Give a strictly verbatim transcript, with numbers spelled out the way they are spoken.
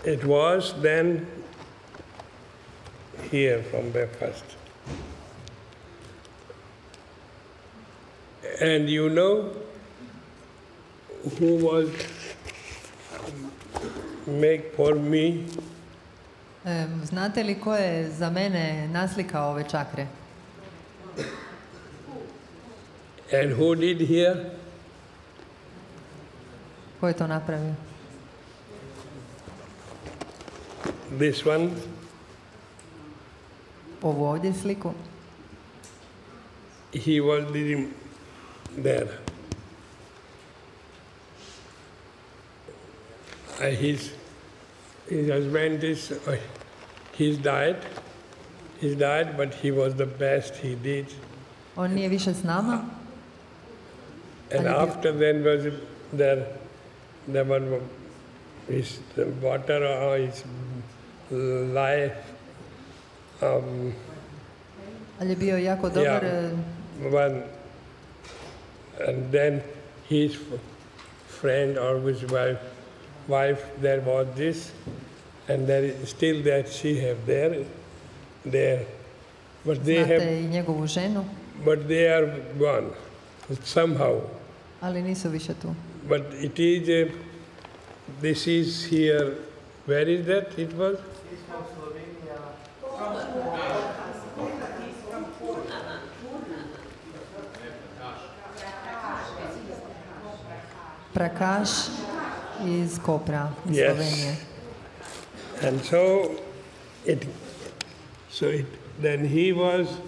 it was then here from the first. And you know who was make for me? E, znate li ko je za mene naslikao ove čakre? And who did here? Ko je to napravio? This one? Ovu ovdje sliku? He was living there. Uh, his, his husband is, uh, he's died. He's died, but he was the best he did. On nije više s nama. And after then was there, there was his water or his life. Um, Ali je bio jako dobar. yeah, one, and then his friend or his wife, wife there was this, and there is still that she have there, there, but they Znate have, i njegovu ženu, but they are gone somehow. ali nisu više tu. But it is a, this is here. Where is that? It was. Prakaš iz Kopra, iz Yes. Slovenije. And so it, so it, then he was